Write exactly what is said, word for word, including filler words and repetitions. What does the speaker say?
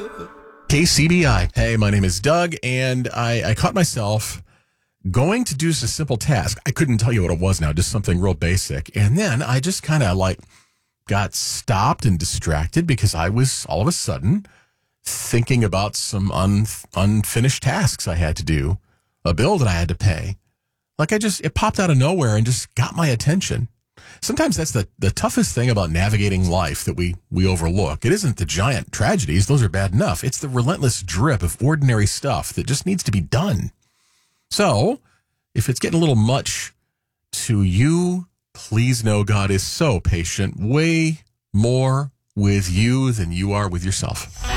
K C B I. Hey, my name is Doug, and I, I caught myself going to do a simple task. I couldn't tell you what it was now, just something real basic. And then I just kind of like got stopped and distracted because I was all of a sudden thinking about some un, unfinished tasks I had to do, a bill that I had to pay. Like I just, it popped out of nowhere and just got my attention. Sometimes that's the, the toughest thing about navigating life that we, we overlook. It isn't the giant tragedies. Those are bad enough. It's the relentless drip of ordinary stuff that just needs to be done. So if it's getting a little much to you, please know God is so patient, way more with you than you are with yourself.